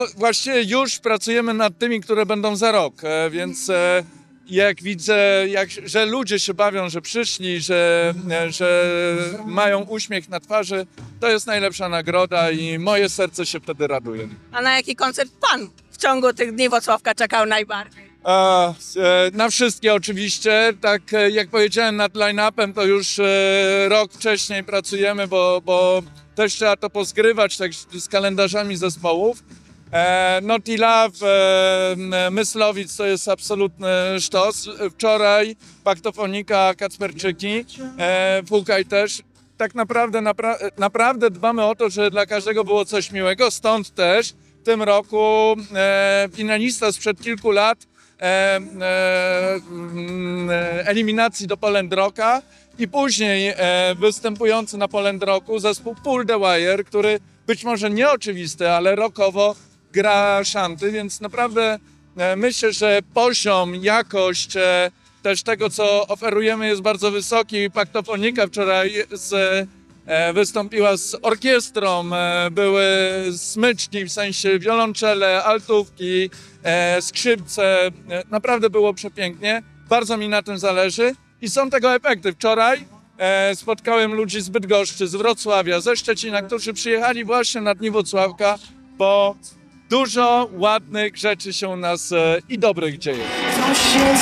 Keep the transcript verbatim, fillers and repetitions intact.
Właściwie już pracujemy nad tymi, które będą za rok, e, więc e, jak widzę, jak, że ludzie się bawią, że przyszli, że, e, że mają uśmiech na twarzy, to jest najlepsza nagroda i moje serce się wtedy raduje. A na jaki koncert pan w ciągu tych dni Włocławka czekał najbardziej? A, e, na wszystkie oczywiście, tak e, jak powiedziałem nad line-upem, to już e, rok wcześniej pracujemy, bo, bo też trzeba to pozgrywać tak, z kalendarzami zespołów. E, Naughty Love, e, Myslowic to jest absolutny sztos. Wczoraj Paktofonika, Kacperczyki, e, Fukaj też. Tak naprawdę, napra naprawdę dbamy o to, że dla każdego było coś miłego, stąd też w tym roku e, finalista sprzed kilku lat e, e, e, eliminacji do Poland Rocka i później e, występujący na Poland Rocku zespół Pull the Wire, który być może nieoczywisty, ale rockowo gra szanty, więc naprawdę e, myślę, że poziom, jakość e, też tego, co oferujemy, jest bardzo wysoki. Paktofonika wczoraj z, e, wystąpiła z orkiestrą, e, były smyczki, w sensie wiolonczele, altówki, e, skrzypce. E, naprawdę było przepięknie, bardzo mi na tym zależy i są tego efekty. Wczoraj e, spotkałem ludzi z Bydgoszczy, z Wrocławia, ze Szczecina, którzy przyjechali właśnie na dni Włocławka, bo dużo ładnych rzeczy się u nas e, i dobrych dzieje.